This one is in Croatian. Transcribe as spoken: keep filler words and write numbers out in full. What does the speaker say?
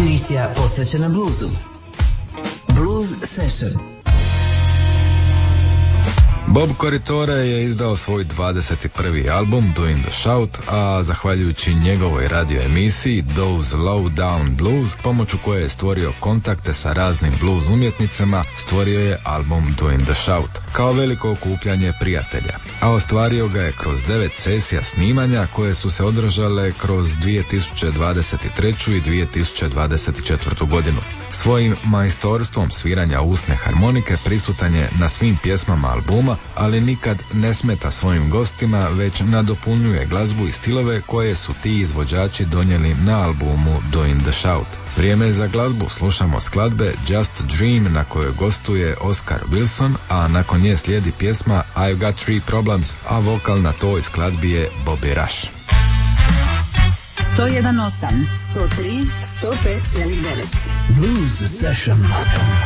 Emisija posvećena bluzu. Blues Session. Bob Corritore je izdao svoj dvadeset prvi album Doing the Shout, a zahvaljujući njegovoj radio emisiji Those Low Down Blues, pomoću koje je stvorio kontakte sa raznim blues umjetnicama, stvorio je album Doing the Shout kao veliko okupljanje prijatelja, a ostvario ga je kroz devet sesija snimanja koje su se održale kroz dvije tisuće dvadeset treću i dvije tisuće dvadeset četvrtu godinu. Svojim majstorstvom sviranja usne harmonike prisutan je na svim pjesmama albuma, ali nikad ne smeta svojim gostima, već nadopunjuje glazbu i stilove koje su ti izvođači donijeli na albumu Doing the Shout. Vrijeme je za glazbu, slušamo skladbe Just Dream na kojoj gostuje Oscar Wilson, a nakon nje slijedi pjesma I've Got Three Problems, a vokal na toj skladbi je Bobby Rush. sto jedan osam, sto tri, sto pet devet. Blues Session.